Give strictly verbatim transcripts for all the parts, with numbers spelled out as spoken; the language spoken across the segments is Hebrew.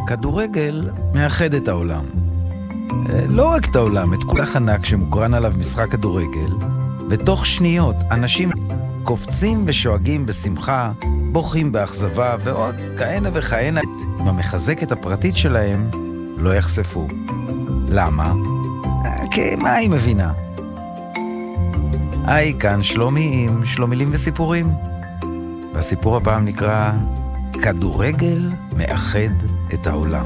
כדורגל מאחד את העולם. לא רק את העולם, את כל ענק שמוקרן עליו משחק כדורגל, ותוך שניות אנשים קופצים ושואגים בשמחה, בוכים באכזבה, ועוד כהנה וכהנה עם המחזקת הפרטית שלהם לא יחשפו. למה? כי מה היא מבינה? היי, כאן שלומי עם שלומילים וסיפורים. והסיפור הפעם נקרא כדורגל מאחד את העולם.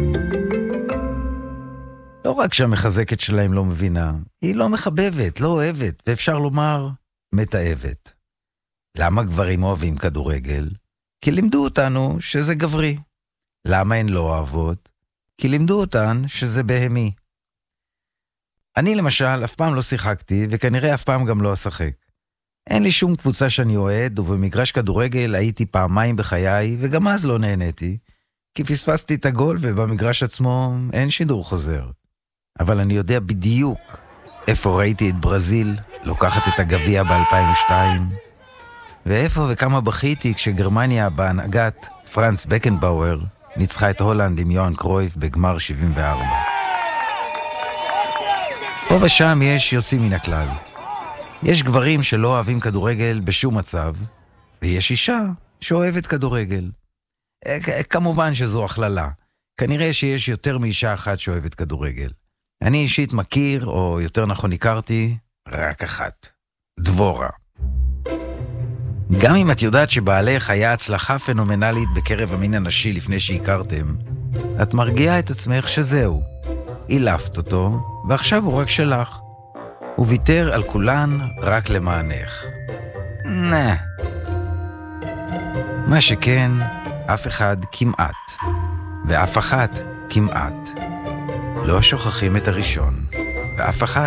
לא רק שהמחזקת שלהם לא מבינה, היא לא מחבבת, לא אוהבת, ואפשר לומר מתאהבת. למה גברים אוהבים כדורגל? כי לימדו אותנו שזה גברי. למה הן לא אוהבות? כי לימדו אותן שזה בהמי. אני למשל אף פעם לא שיחקתי, וכנראה אף פעם גם לא אשחק. אין לי שום קבוצה שאני אוהד, ובמגרש כדורגל הייתי פעמיים בחיי, וגם אז לא נהניתי, כי פספסתי את הגול, ובמגרש עצמו אין שידור חוזר. אבל אני יודע בדיוק איפה ראיתי את ברזיל לוקחת את הגביע ב-אלפיים ושתיים, ואיפה וכמה בכיתי כשגרמניה בהנהגת פרנץ בקנבאואר ניצחה את הולנד עם יוהאן קרויף בגמר שבעים וארבע. פה ושם יש יוצאים מן הכלל. יש גברים שלא אוהבים כדורגל בשום מצב, ויש אישה שאוהבת כדורגל. כמובן שזו הכללה. כנראה שיש יותר מאישה אחת שאוהבת כדורגל. אני אישית מכיר, או יותר נכון הכרתי, רק אחת. דבורה. גם אם את יודעת שבעלך היה הצלחה פנומנלית בקרב המין הנשי לפני שהכרתם, את מרגיעה את עצמך שזהו. אילפת אותו, ועכשיו הוא רק שלך. הוא ויתר על כולן רק למענך. נה. מה שכן, אף אחד כמעט, ואף אחת כמעט. לא שוכחים את הראשון, ואף אחת